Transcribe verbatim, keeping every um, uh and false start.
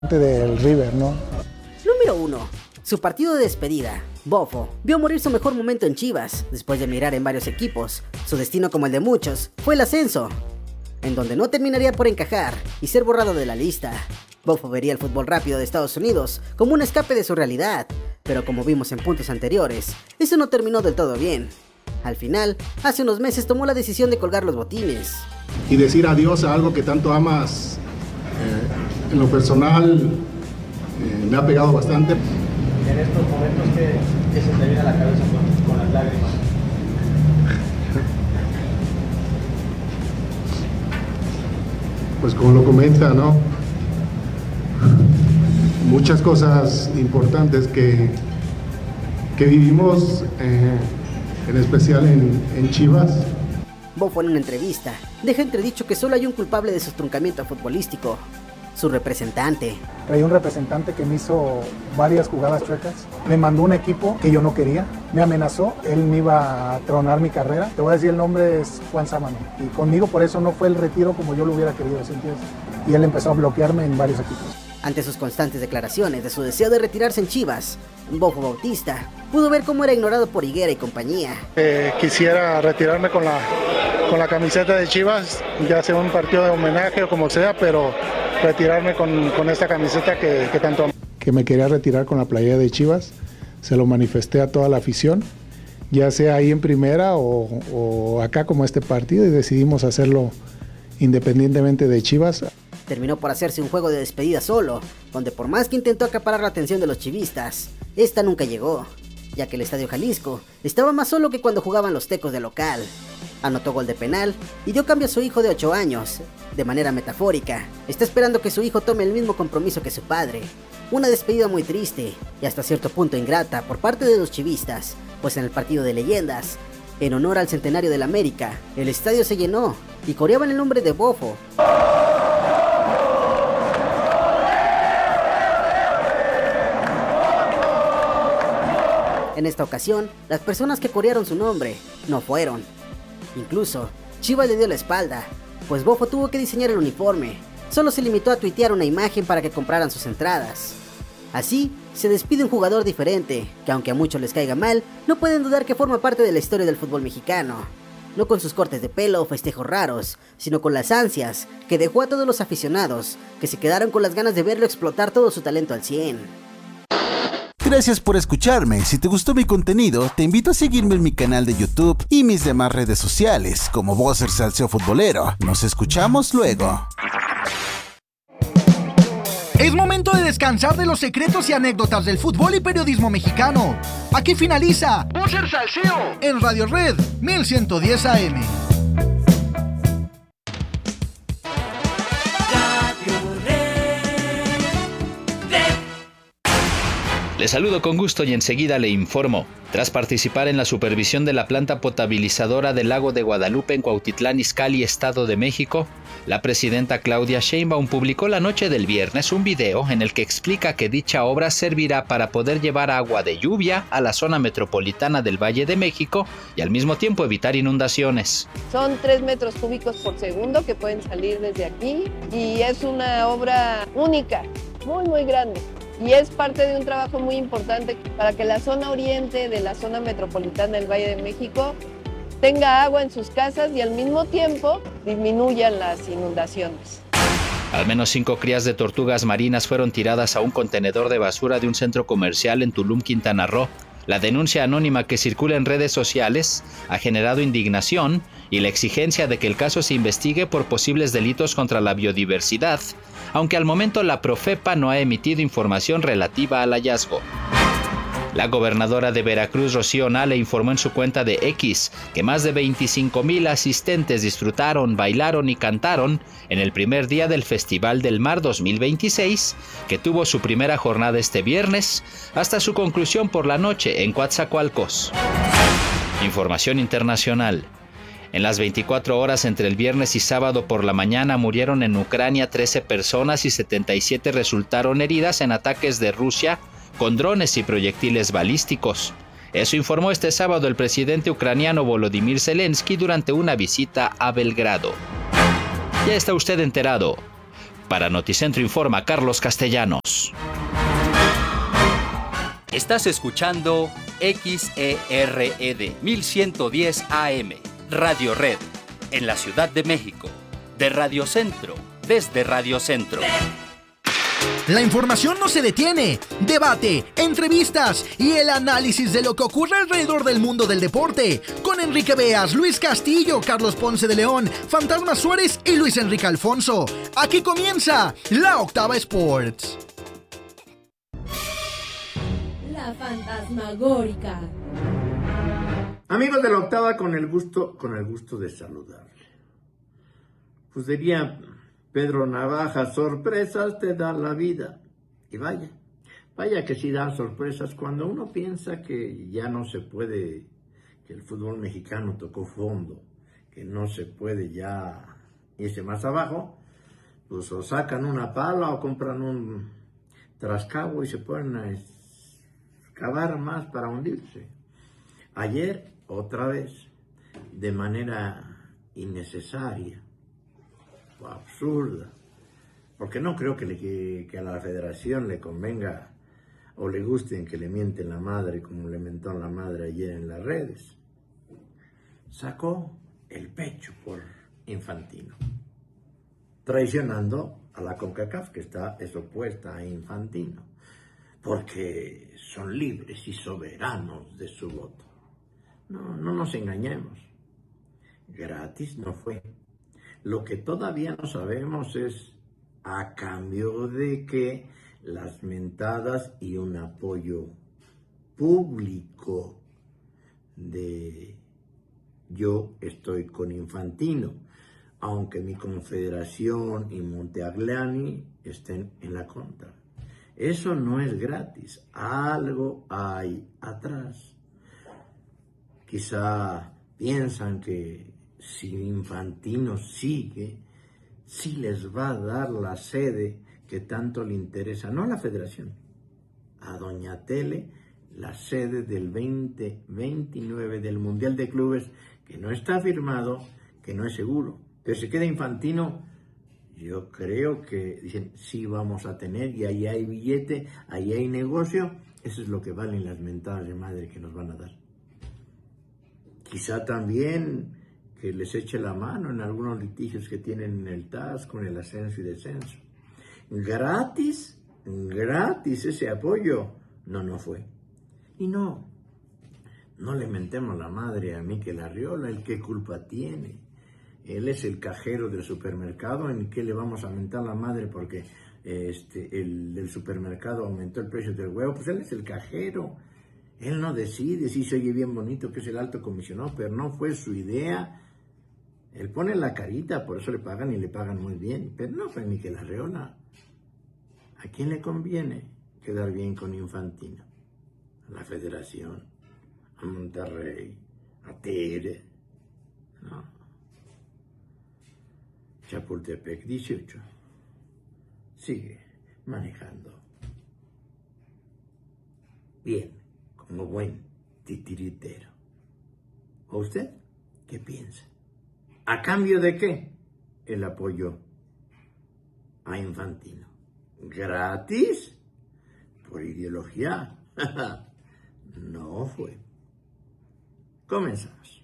Del River, ¿no? Número uno. Su partido de despedida. Bofo vio morir su mejor momento en Chivas. Después de mirar en varios equipos, su destino, como el de muchos, fue el ascenso, en donde no terminaría por encajar y ser borrado de la lista. Bofo vería el fútbol rápido de Estados Unidos como un escape de su realidad, pero como vimos en puntos anteriores, eso no terminó del todo bien. Al final, hace unos meses tomó la decisión de colgar los botines y decir adiós a algo que tanto amas. Eh, en lo personal eh, me ha pegado bastante. En estos momentos, ¿qué, qué se te viene a la cabeza con, con las lágrimas? Pues como lo comenta, ¿no? Muchas cosas importantes que, que vivimos, eh, en especial en, en Chivas. Bofo en una entrevista deja entredicho que solo hay un culpable de su truncamiento futbolístico: su representante. Traía un representante que me hizo varias jugadas chuecas, me mandó un equipo que yo no quería, me amenazó, él me iba a tronar mi carrera. Te voy a decir, el nombre es Juan Sámano, y conmigo por eso no fue el retiro como yo lo hubiera querido, ¿sí entiendes? Y él empezó a bloquearme en varios equipos. Ante sus constantes declaraciones de su deseo de retirarse en Chivas, Bofo Bautista pudo ver cómo era ignorado por Higuera y compañía. Eh, quisiera retirarme con la, con la camiseta de Chivas, ya sea un partido de homenaje o como sea, pero retirarme con, con esta camiseta que, que tanto amo. Que me quería retirar con la playera de Chivas, se lo manifesté a toda la afición, ya sea ahí en primera o, o acá como este partido, y decidimos hacerlo independientemente de Chivas. Terminó por hacerse un juego de despedida solo, donde por más que intentó acaparar la atención de los chivistas, esta nunca llegó, ya que el Estadio Jalisco estaba más solo que cuando jugaban los Tecos de local. Anotó gol de penal y dio cambio a su hijo de ocho años. De manera metafórica, está esperando que su hijo tome el mismo compromiso que su padre. Una despedida muy triste y hasta cierto punto ingrata por parte de los chivistas, pues en el partido de leyendas, en honor al centenario del América, el estadio se llenó y coreaban el nombre de Bofo. En esta ocasión, las personas que corearon su nombre no fueron. Incluso, Chivas le dio la espalda, pues Bofo tuvo que diseñar el uniforme. Solo se limitó a tuitear una imagen para que compraran sus entradas. Así, se despide un jugador diferente, que aunque a muchos les caiga mal, no pueden dudar que forma parte de la historia del fútbol mexicano. No con sus cortes de pelo o festejos raros, sino con las ansias que dejó a todos los aficionados, que se quedaron con las ganas de verlo explotar todo su talento al cien. Gracias por escucharme. Si te gustó mi contenido, te invito a seguirme en mi canal de YouTube y mis demás redes sociales como Vocer Salseo Futbolero. Nos escuchamos luego. Es momento de descansar de los secretos y anécdotas del fútbol y periodismo mexicano. Aquí finaliza Vocer Salseo en Radio Red mil ciento diez A M. Le saludo con gusto y enseguida le informo. Tras participar en la supervisión de la planta potabilizadora del lago de Guadalupe en Cuautitlán Izcalli, Estado de México, la presidenta Claudia Sheinbaum publicó la noche del viernes un video en el que explica que dicha obra servirá para poder llevar agua de lluvia a la zona metropolitana del Valle de México y al mismo tiempo evitar inundaciones. Son tres metros cúbicos por segundo que pueden salir desde aquí y es una obra única, muy muy grande. Y es parte de un trabajo muy importante para que la zona oriente de la zona metropolitana del Valle de México tenga agua en sus casas y al mismo tiempo disminuyan las inundaciones. Al menos cinco crías de tortugas marinas fueron tiradas a un contenedor de basura de un centro comercial en Tulum, Quintana Roo. La denuncia anónima que circula en redes sociales ha generado indignación y la exigencia de que el caso se investigue por posibles delitos contra la biodiversidad, aunque al momento la Profepa no ha emitido información relativa al hallazgo. La gobernadora de Veracruz, Rocío Nale, informó en su cuenta de X que más de veinticinco mil asistentes disfrutaron, bailaron y cantaron en el primer día del Festival del Mar dos mil veintiséis, que tuvo su primera jornada este viernes, hasta su conclusión por la noche en Coatzacoalcos. Información internacional. En las veinticuatro horas entre el viernes y sábado por la mañana murieron en Ucrania trece personas y setenta y siete resultaron heridas en ataques de Rusia con drones y proyectiles balísticos. Eso informó este sábado el presidente ucraniano Volodymyr Zelensky durante una visita a Belgrado. Ya está usted enterado. Para Noticentro Informa, Carlos Castellanos. Estás escuchando X E R E D mil ciento diez A M, Radio Red, en la Ciudad de México, de Radio Centro, desde Radio Centro. La información no se detiene. Debate, entrevistas y el análisis de lo que ocurre alrededor del mundo del deporte. Con Enrique Beas, Luis Castillo, Carlos Ponce de León, Fantasma Suárez y Luis Enrique Alfonso. Aquí comienza La Octava Sports. La Fantasmagórica. Amigos de La Octava, con el gusto, con el gusto de saludarle. Pues diría Pedro Navaja, sorpresas te da la vida. Y vaya, vaya que sí dan sorpresas cuando uno piensa que ya no se puede, que el fútbol mexicano tocó fondo, que no se puede ya irse más abajo, pues o sacan una pala o compran un trascabo y se ponen a excavar más para hundirse. Ayer, otra vez, de manera innecesaria, absurda, porque no creo que, le, que, que a la federación le convenga o le gusten que le mienten la madre como le mentó la madre ayer en las redes. Sacó el pecho por Infantino, traicionando a la CONCACAF, que está es opuesta a Infantino, porque son libres y soberanos de su voto. No, no nos engañemos, gratis no fue. Lo que todavía no sabemos es a cambio de que las mentadas y un apoyo público de yo estoy con Infantino, aunque mi confederación y Monteaglani estén en la contra. Eso no es gratis, algo hay atrás. Quizá piensan que si Infantino sigue, sí les va a dar la sede que tanto le interesa, no a la federación, a Doña Tele, la sede del veinte veintinueve del Mundial de Clubes, que no está firmado, que no es seguro. Que se quede Infantino, yo creo que dicen, sí vamos a tener, y ahí hay billete, ahí hay negocio, eso es lo que valen las mentadas de madre que nos van a dar. Quizá también que les eche la mano en algunos litigios que tienen en el T A S con el ascenso y descenso. Gratis, gratis ese apoyo. No, no fue. Y no, no le mentemos la madre a Mikel Arriola, el qué culpa tiene. Él es el cajero del supermercado, ¿en qué le vamos a mentar la madre porque este, el del supermercado aumentó el precio del huevo? Pues él es el cajero. Él no decide, sí se oye bien bonito que es el alto comisionado, pero no fue su idea. Él pone la carita, por eso le pagan y le pagan muy bien. Pero no fue Mikel Arriola. ¿A quién le conviene quedar bien con Infantino? A la Federación, a Monterrey, a Tigre. No. Chapultepec dieciocho. Sigue manejando bien, como buen titiritero. ¿O usted qué piensa? ¿A cambio de qué? El apoyo a Infantino. ¿Gratis? ¿Por ideología? No fue. Comenzamos.